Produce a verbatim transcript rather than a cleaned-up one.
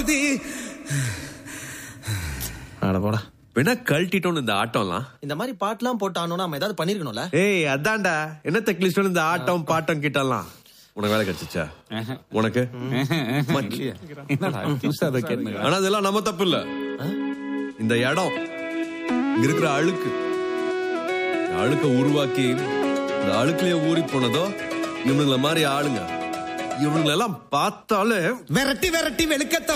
பார்வதி. அட போடா. வேணா கழட்டிட்டோம் இந்த ஆட்டம்லாம். இந்த மாதிரி பாட்டுலாம் போட்டானோன்னா நம்ம ஏதாவது பண்ணிருக்கணும்ல. ஏய் அதான்டா என்ன தெக்லிஸ்டோம் இந்த ஆட்டம் பாட்டம் கிட்டலாம். உனக்கு வேலை கிடைச்சிச்சா? உனக்கு? ஆனா அதெல்லாம் நம்ம தப்பு இல்ல. இந்த இடம் இங்க இருக்கிற அழுக்கு அழுக்க உருவாக்கி இந்த அழுக்குலயே ஊறி போனதோ இவனுங்கள மாதிரி ஆளுங்க. இவனுங்களெல்லாம் பார்த்தாலே விரட்டி விரட்டி வெளுக்கத்த